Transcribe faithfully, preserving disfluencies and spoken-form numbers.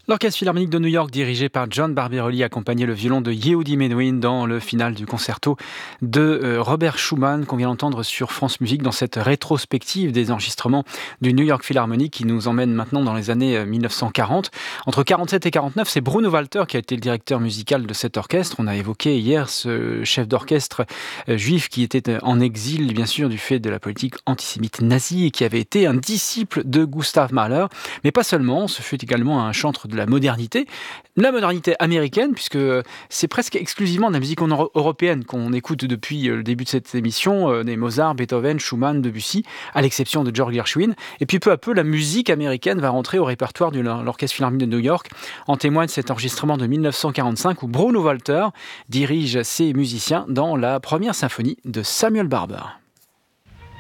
L'Orchestre Philharmonique de New York, dirigé par John Barbirolli, accompagnait le violon de Yehudi Menuhin dans le final du concerto de euh, Robert Schumann, qu'on vient d'entendre sur France Musique dans cette rétrospective des enregistrements du New York Philharmonic qui nous emmène maintenant dans les années euh, mille neuf cent quarante. Entre quarante-sept et quarante-neuf, c'est Bruno Walter qui a été le directeur musical de cet orchestre. On a évoqué hier ce chef d'orchestre euh, juif qui était euh, en exil, bien sûr, du fait de la politique antisémite nazie et qui avait été un disciple de Gustav Mahler. Mais pas seulement, ce fut également un chantre de la modernité, la modernité américaine, puisque c'est presque exclusivement de la musique euro- européenne qu'on écoute depuis le début de cette émission, euh, des Mozart, Beethoven, Schumann, Debussy, à l'exception de George Gershwin. Et puis peu à peu, la musique américaine va rentrer au répertoire de l'Orchestre Philharmonique de New York. En témoigne cet enregistrement de mille neuf cent quarante-cinq où Bruno Walter dirige ses musiciens dans la première symphonie de Samuel Barber.